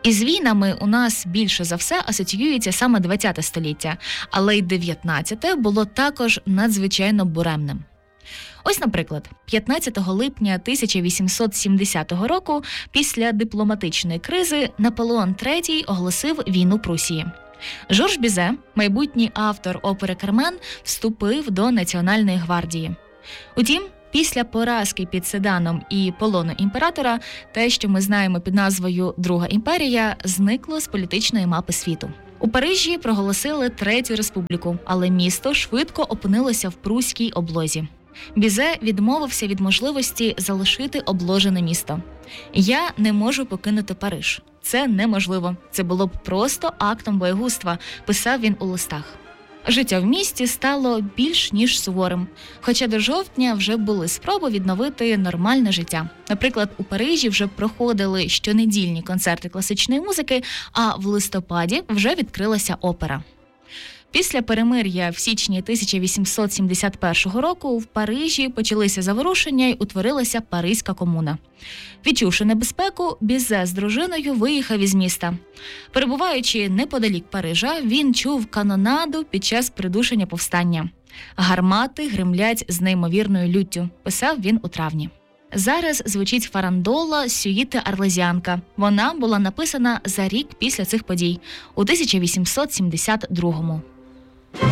Із війнами у нас більше за все асоціюється саме ХХ століття, але й 19 було також надзвичайно буремним. Ось, наприклад, 15 липня 1870 року після дипломатичної кризи Наполеон III оголосив війну Прусії. Жорж Бізе, майбутній автор опери «Кармен», вступив до Національної гвардії. Утім, після поразки під Седаном і полону імператора, те, що ми знаємо під назвою «Друга імперія», зникло з політичної мапи світу. У Парижі проголосили Третю республіку, але місто швидко опинилося в пруській облозі. Бізе відмовився від можливості залишити обложене місто. «Я не можу покинути Париж. Це неможливо. Це було б просто актом боягузтва», – писав він у листах. Життя в місті стало більш ніж суворим, хоча до жовтня вже були спроби відновити нормальне життя. Наприклад, у Парижі вже проходили щонедільні концерти класичної музики, а в листопаді вже відкрилася опера. Після перемир'я в січні 1871 року в Парижі почалися заворушення й утворилася Паризька комуна. Відчувши небезпеку, Бізе з дружиною виїхав із міста. Перебуваючи неподалік Парижа, він чув канонаду під час придушення повстання. «Гармати гримлять з неймовірною люттю», – писав він у травні. Зараз звучить фарандола сюїти «Арлезіанка». Вона була написана за рік після цих подій, у 1872-му.